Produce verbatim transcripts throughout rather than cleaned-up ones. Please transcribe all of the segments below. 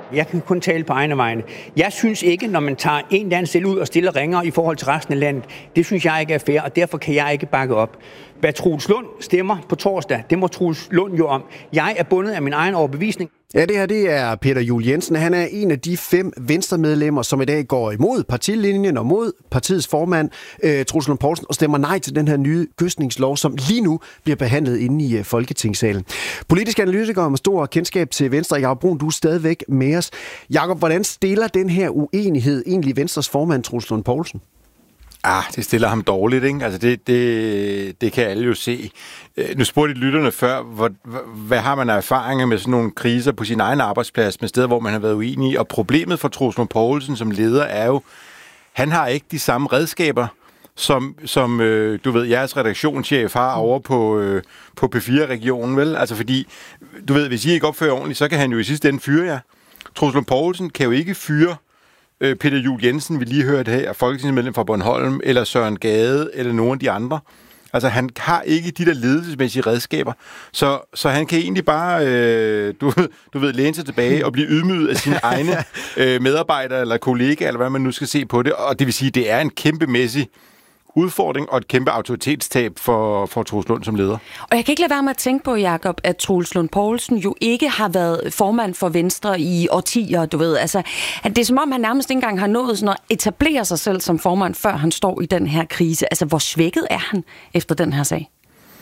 Jeg kan kun tale på egne vegne. Jeg synes ikke, når man tager en eller anden stil ud og stiller ringere i forhold til resten af landet, det synes jeg ikke er fair, og derfor kan jeg ikke bakke op. Hvad Troels Lund stemmer på torsdag, det må Troels Lund jo om. Jeg er bundet af min egen overbevisning. Ja, det her det er Peter Juel Jensen. Han er en af de fem Venstre-medlemmer, som i dag går imod partilinjen og mod partiets formand, øh, Troels Lund Poulsen, og stemmer nej til den her nye gødskningslov, som lige nu bliver behandlet inde i uh, Folketingssalen. Politisk analytiker med stor kendskab til Venstre, Jakob Bruun, du er stadigvæk med os. Jakob, hvordan stiller den her uenighed egentlig Venstres formand, Troels Lund Poulsen? Ah, det stiller ham dårligt, ikke? Altså, det, det, det kan alle jo se. Nu spurgte de lytterne før, hvor, hvad har man af erfaringer med sådan nogle kriser på sin egen arbejdsplads, med steder, hvor man har været uenig? Og problemet for Troels Lund Poulsen som leder er jo, han har ikke de samme redskaber, som, som øh, du ved, jeres redaktionschef har over på, øh, på P fire-regionen, vel? Altså, fordi, du ved, hvis I ikke opfører ordentligt, så kan han jo i sidste ende fyre jer. Troels Lund Poulsen kan jo ikke fyre Peter Juel Jensen, vi lige hørte her, folketingsmedlem fra Bornholm, eller Søren Gade, eller nogen af de andre. Altså, han har ikke de der ledelsesmæssige redskaber, så, så han kan egentlig bare, øh, du, du ved, læne sig tilbage og blive ydmyget af sine egne øh, medarbejdere eller kollegaer, eller hvad man nu skal se på det. Og det vil sige, det er en kæmpemæssig udfordring og et kæmpe autoritetstab for, for Troels Lund som leder. Og jeg kan ikke lade være med at tænke på, Jakob, at Troels Lund Poulsen jo ikke har været formand for Venstre i årtier, du ved. Altså, at det er som om, han nærmest ikke engang har nået sådan at etablere sig selv som formand, før han står i den her krise. Altså, hvor svækket er han efter den her sag?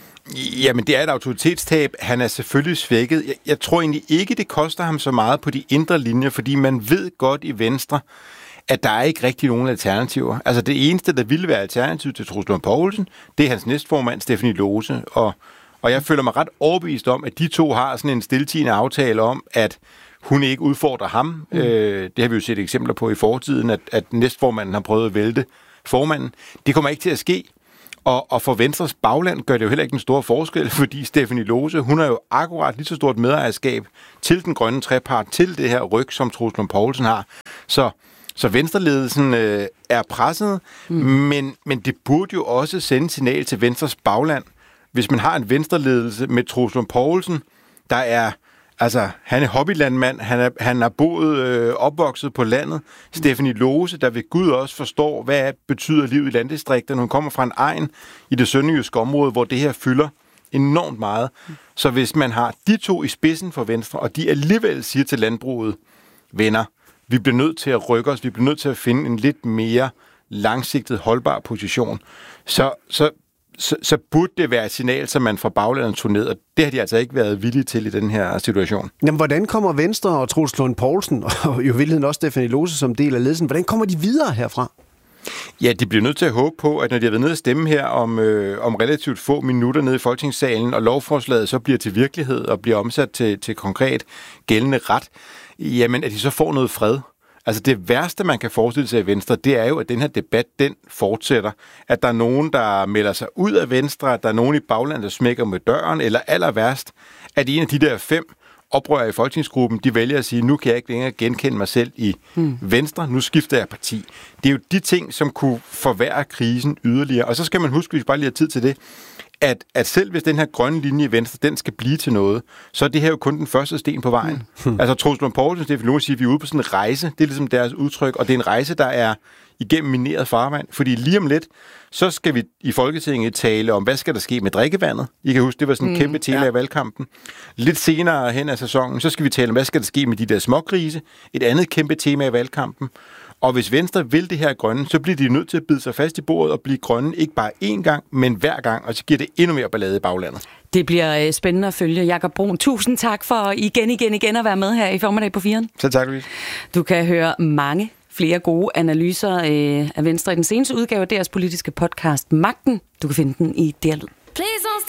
Jamen, det er et autoritetstab. Han er selvfølgelig svækket. Jeg, jeg tror egentlig ikke, det koster ham så meget på de indre linjer, fordi man ved godt i Venstre, at der er ikke rigtig nogen alternativer. Altså det eneste, der ville være alternativ til Troels Lund Poulsen, det er hans næstformand, Stephanie Lose. Og, og jeg føler mig ret overbevist om, at de to har sådan en stiltiende aftale om, at hun ikke udfordrer ham. Mm. Øh, det har vi jo set eksempler på i fortiden, at, at næstformanden har prøvet at vælte formanden. Det kommer ikke til at ske. Og, og for Venstres bagland gør det jo heller ikke en stor forskel, fordi Stephanie Lose, hun har jo akkurat lige så stort medejerskab til den grønne trepart, til det her ryg, som Troels Lund Poulsen har. Så Så venstreledelsen øh, er presset, mm. men, men det burde jo også sende signal til Venstres bagland, hvis man har en venstreledelse med Troels Lund Poulsen, der er, altså, han er hobbylandmand, han er, han er boet, øh, opvokset på landet. Mm. Stephanie Lose, der ved Gud også forstår, hvad betyder livet i landdistrikterne. Hun kommer fra en egen i det sønderjyske område, hvor det her fylder enormt meget. Mm. Så hvis man har de to i spidsen for Venstre, og de alligevel siger til landbruget, venner, vi bliver nødt til at rykke os, vi bliver nødt til at finde en lidt mere langsigtet, holdbar position, så, så, så, så burde det være et signal, som man fra baglandet tog ned, og det har de altså ikke været villige til i den her situation. Jamen, hvordan kommer Venstre og Troels Lund Poulsen, og i virkeligheden også Stephanie Lose som del af ledelsen, hvordan kommer de videre herfra? Ja, de bliver nødt til at håbe på, at når de har været nede at stemme her om, øh, om relativt få minutter nede i Folketingssalen, og lovforslaget så bliver til virkelighed og bliver omsat til, til konkret gældende ret, jamen at de så får noget fred. Altså det værste, man kan forestille sig i Venstre, det er jo, at den her debat, den fortsætter. At der er nogen, der melder sig ud af Venstre, at der er nogen i baglandet, der smækker med døren, eller aller værst, at en af de der fem oprører i folketingsgruppen, de vælger at sige, nu kan jeg ikke længere genkende mig selv i hmm. Venstre, nu skifter jeg parti. Det er jo de ting, som kunne forværre krisen yderligere. Og så skal man huske, hvis vi bare lige har tid til det, at, at selv hvis den her grønne linje i Venstre, den skal blive til noget, så er det her jo kun den første sten på vejen. Hmm. Altså Troels Lund Poulsen, det er for sige, at vi er ude på sådan en rejse, det er ligesom deres udtryk, og det er en rejse, der er igennem mineret farvand, fordi lige om lidt, så skal vi i Folketinget tale om, hvad skal der ske med drikkevandet? I kan huske, det var sådan et mm, kæmpe tema ja. i valgkampen. Lidt senere hen af sæsonen, så skal vi tale om, hvad skal der ske med de der smågrise? Et andet kæmpe tema i valgkampen. Og hvis Venstre vil det her grønne, så bliver de nødt til at bide sig fast i bordet og blive grønne, ikke bare én gang, men hver gang, og så giver det endnu mere ballade i baglandet. Det bliver spændende at følge. Jakob Bruun, tusind tak for igen, igen, igen at være med her i Formiddag på Firen. Så tak, Louise. Du kan høre mange flere gode analyser af Venstre i den seneste udgave af deres politiske podcast Magten. Du kan finde den i D R Lyd.